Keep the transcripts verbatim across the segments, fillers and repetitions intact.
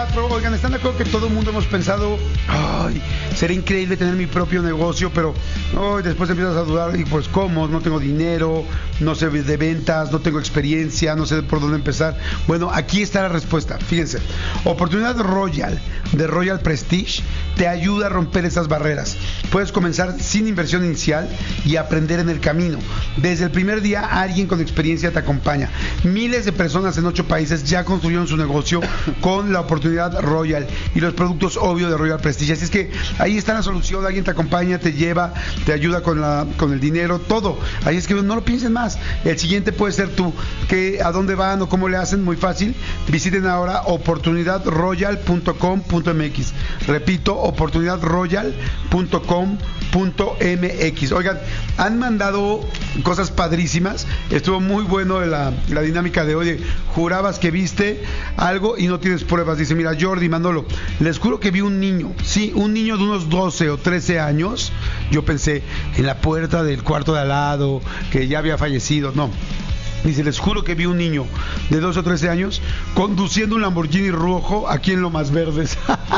cuatro. Oigan, ¿están de acuerdo que todo el mundo hemos pensado, ay, sería increíble tener mi propio negocio, pero ay, después empiezas a dudar, y pues cómo, no tengo dinero, no sé de ventas, no tengo experiencia, no sé por dónde empezar? Bueno, aquí está la respuesta. Fíjense, Oportunidad Royal de Royal Prestige te ayuda a romper esas barreras. Puedes comenzar sin inversión inicial y aprender en el camino. Desde el primer día alguien con experiencia te acompaña. Miles de personas en ocho países ya construyeron su negocio con la Oportunidad Royal y los productos obvio de Royal Prestige. Así es que ahí está la solución. Alguien te acompaña, te lleva, te ayuda con la con el dinero, todo. Ahí es que no lo piensen más. El siguiente puede ser tú. ¿Qué, ¿A dónde van o cómo le hacen? Muy fácil. Visiten ahora oportunidad royal punto com punto m x. Repito, oportunidad royal punto com punto m x. Oigan, han mandado cosas padrísimas. Estuvo muy bueno la, la dinámica de hoy. Jurabas que viste algo y no tienes pruebas. Dice, mira, Jordi, Manolo, les juro que vi un niño. Sí, un niño de unos doce o trece años. Yo pensé en la puerta del cuarto de al lado, que ya había fallecido. No. Dice, les juro que vi un niño de doce o trece años conduciendo un Lamborghini rojo aquí en Lomas Verdes.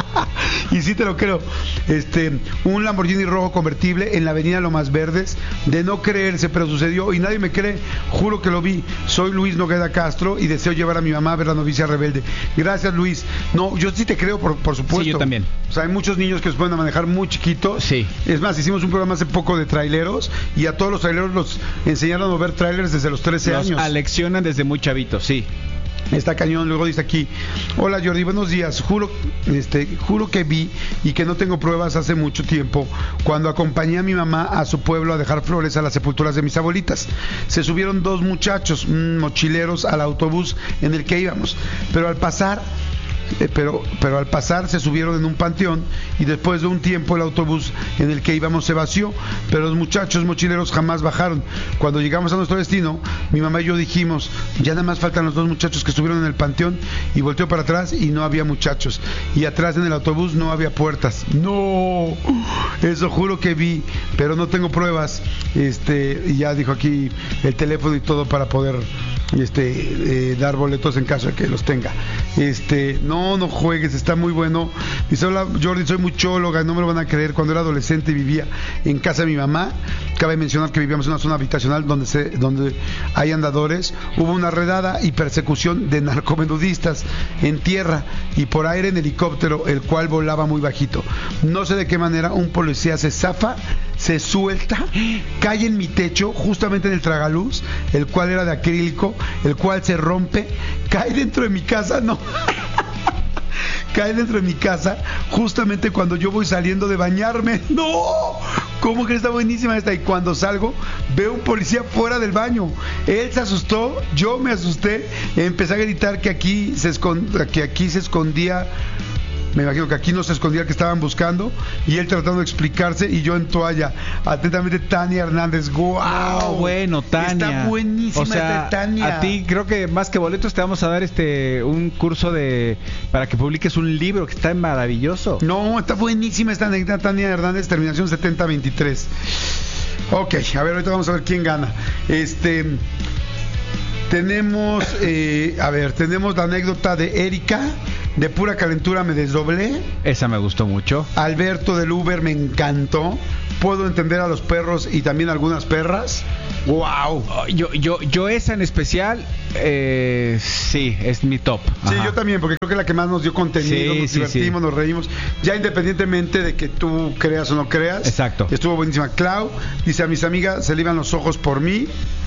Y sí te lo creo. Este, un Lamborghini rojo convertible en la avenida Lomas Verdes. De no creerse, pero sucedió y nadie me cree. Juro que lo vi. Soy Luis Nogueda Castro y deseo llevar a mi mamá a ver La novicia rebelde. Gracias, Luis. No, yo sí te creo, por, por supuesto. Sí, yo también. O sea, hay muchos niños que se pueden manejar muy chiquitos. Sí. Es más, hicimos un programa hace poco de traileros y a todos los traileros los enseñaron a mover trailers desde los trece los años. Aleccionan desde muy chavitos, sí. Está cañón. Luego dice aquí, hola Jordi, buenos días. Juro, este, juro que vi y que no tengo pruebas hace mucho tiempo cuando acompañé a mi mamá a su pueblo a dejar flores a las sepulturas de mis abuelitas. Se subieron dos muchachos mmm, mochileros al autobús en el que íbamos, pero al pasar Eh, pero, pero al pasar se subieron en un panteón y después de un tiempo el autobús en el que íbamos se vació, pero los muchachos mochileros jamás bajaron. Cuando llegamos a nuestro destino, mi mamá y yo dijimos, ya nada más faltan los dos muchachos que estuvieron en el panteón, y volteó para atrás y no había muchachos, y atrás en el autobús no había puertas. No, eso juro que vi, pero no tengo pruebas. Este, y ya dijo aquí el teléfono y todo para poder este eh, dar boletos en caso de que los tenga. Este, no, no juegues, está muy bueno. Dice, hola Jordi, soy muchóloga, no me lo van a creer. Cuando era adolescente y vivía en casa de mi mamá, cabe mencionar que vivíamos en una zona habitacional donde se, donde hay andadores. Hubo una redada y persecución de narcomenudistas en tierra y por aire en helicóptero, el cual volaba muy bajito. No sé de qué manera un policía se zafa, se suelta, cae en mi techo, justamente en el tragaluz, el cual era de acrílico, el cual se rompe, cae dentro de mi casa, no, cae dentro de mi casa, justamente cuando yo voy saliendo de bañarme. No, ¿cómo que está buenísima esta? Y cuando salgo, veo un policía fuera del baño. Él se asustó, yo me asusté, empecé a gritar que aquí se escondía, que aquí se escondía. Me imagino que aquí no se escondía el que estaban buscando, y él tratando de explicarse y yo en toalla. Atentamente, Tania Hernández. ¡Guau! Oh, bueno, Tania. Está buenísima, o sea, esta Tania. A ti creo que más que boletos te vamos a dar este un curso de para que publiques un libro que está maravilloso. No, está buenísima esta anécdota, Tania Hernández, terminación setenta veintitrés. Ok, a ver, ahorita vamos a ver quién gana. Este... Tenemos, eh, a ver, tenemos la anécdota de Erika, de pura calentura me desdoblé. Esa me gustó mucho. Alberto del Uber me encantó. Puedo entender a los perros y también a algunas perras. ¡Wow! Oh, yo, yo, yo esa en especial, eh, sí, es mi top. Sí, Ajá. yo también, porque creo que es la que más nos dio contenido, sí, nos sí, divertimos, sí. nos reímos, ya independientemente de que tú creas o no creas. Exacto. Estuvo buenísima. Clau dice, a mis amigas se le iban los ojos por mí.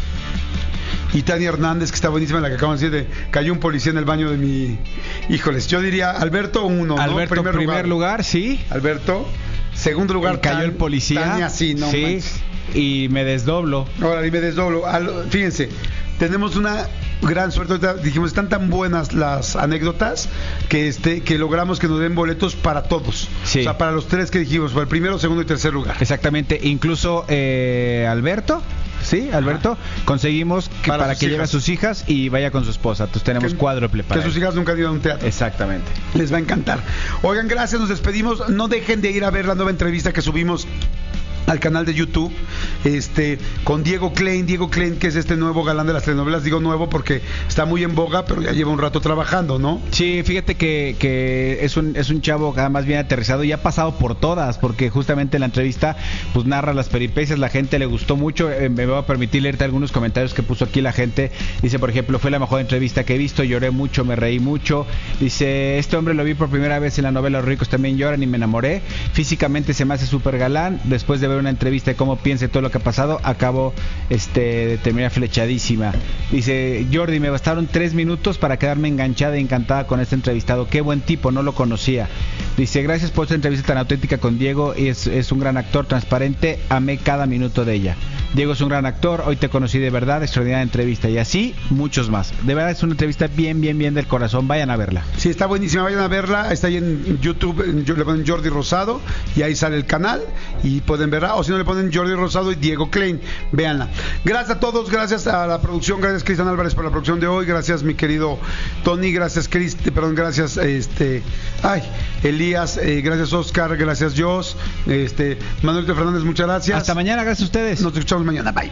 Y Tania Hernández, que está buenísima, la que acaban de decir, de cayó un policía en el baño de mi... Híjoles, yo diría Alberto uno, Alberto, ¿no? primer, primer lugar. lugar, sí. Alberto. Segundo lugar, cayó Tan, el policía. Tania, sí, no sí. manches. Y me desdoblo. Ahora, y me desdoblo. Al, fíjense, tenemos una gran suerte. Ahorita dijimos, están tan buenas las anécdotas que este que logramos que nos den boletos para todos. Sí. O sea, para los tres que dijimos, para el primero, segundo y tercer lugar. Exactamente. Incluso eh, Alberto. Sí, Alberto, ajá, conseguimos que para, para que lleve a sus hijas y vaya con su esposa. Entonces tenemos que, cuádruple para que sus hijas nunca han ido a un teatro. Exactamente. Les va a encantar. Oigan, gracias, nos despedimos. No dejen de ir a ver la nueva entrevista que subimos al canal de YouTube, este, con Diego Klein, Diego Klein, que es este nuevo galán de las telenovelas. Digo nuevo porque está muy en boga, pero ya lleva un rato trabajando, ¿no? Sí, fíjate que, que es un es un chavo más bien aterrizado y ha pasado por todas, porque justamente en la entrevista pues narra las peripecias, la gente le gustó mucho. Eh, me voy a permitir leerte algunos comentarios que puso aquí la gente. Dice, por ejemplo, fue la mejor entrevista que he visto, lloré mucho, me reí mucho. Dice, este hombre lo vi por primera vez en la novela Los ricos también lloran y me enamoré. Físicamente se me hace súper galán. Después de ver una entrevista de cómo piensa todo lo que ha pasado, acabo este, de terminar flechadísima. Dice, Jordi, me bastaron tres minutos para quedarme enganchada e encantada con este entrevistado. Qué buen tipo, no lo conocía. Dice, gracias por esta entrevista tan auténtica con Diego. Es, es un gran actor, transparente. Amé cada minuto de ella. Diego es un gran actor, hoy te conocí de verdad, extraordinaria entrevista. Y así, muchos más. De verdad es una entrevista bien, bien, bien del corazón. Vayan a verla. Sí, está buenísima, vayan a verla. Está ahí en YouTube, en, le ponen Jordi Rosado y ahí sale el canal y pueden verla. O si no, le ponen Jordi Rosado y Diego Klein. Véanla. Gracias a todos, gracias a la producción, gracias Cristian Álvarez por la producción de hoy, gracias mi querido Tony, gracias Chris, perdón, gracias este, ay, Elías, eh, gracias Oscar, gracias Jos, este, Manuel Fernández, muchas gracias. Hasta mañana, gracias a ustedes. Nos escuchamos mañana, bye.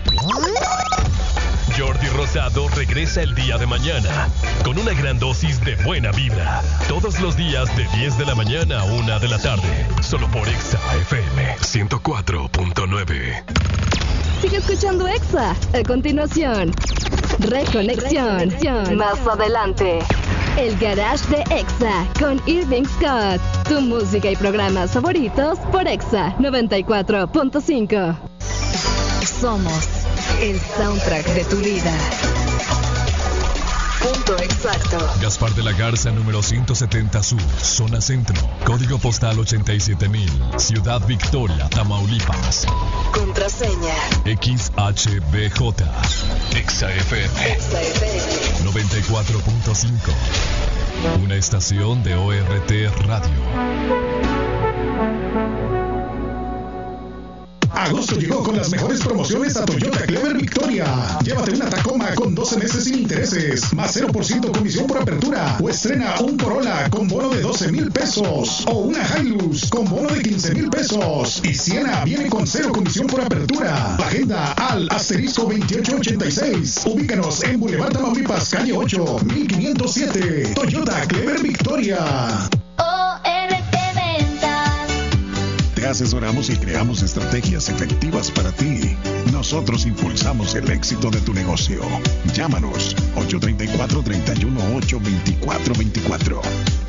Jordi Rosado regresa el día de mañana con una gran dosis de buena vibra. Todos los días de diez de la mañana a una de la tarde. Solo por Exa F M ciento cuatro punto nueve. Sigue escuchando Exa. A continuación, Reconexión. Más adelante, el Garage de Exa con Irving Scott. Tu música y programas favoritos por Exa noventa y cuatro punto cinco. Somos el soundtrack de tu vida. Punto exacto. Gaspar de la Garza, número ciento setenta Sur, zona centro. Código postal ochenta y siete mil. Ciudad Victoria, Tamaulipas. Contraseña X H B J. Exa F M. Exa F M noventa y cuatro punto cinco. Una estación de O R T Radio. Agosto llegó con las mejores promociones a Toyota Clever Victoria. Llévate una Tacoma con doce meses sin intereses, más cero por ciento comisión por apertura. O estrena un Corolla con bono de doce mil pesos. O una Hilux con bono de quince mil pesos. Y Siena viene con cero comisión por apertura. Agenda al asterisco veintiocho ochenta y seis. Ubícanos en Boulevard Tamaulipas, calle ocho, mil quinientos siete. Toyota Clever Victoria. O R T Ventas. Te asesoramos y creamos estrategias efectivas para ti. Nosotros impulsamos el éxito de tu negocio. Llámanos ocho tres cuatro, tres uno ocho, dos cuatro dos cuatro.